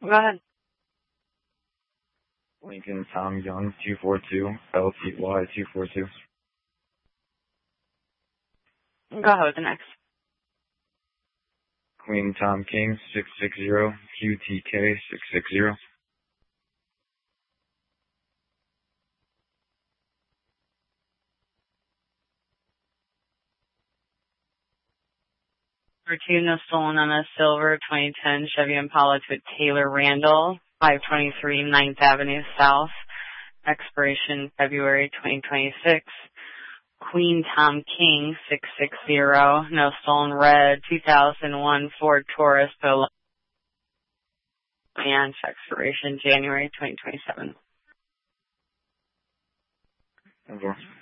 Go ahead. Lincoln Tom Young 242, LTY 242. Go ahead with the next. Queen Tom King 660, QTK 660. Number 2, no stolen on a silver 2010 Chevy Impala to a Taylor Randall, 523 9th Avenue South, expiration February 2026. Queen Tom King 660, no stolen red 2001 Ford Taurus, and expiration January 2027. Okay.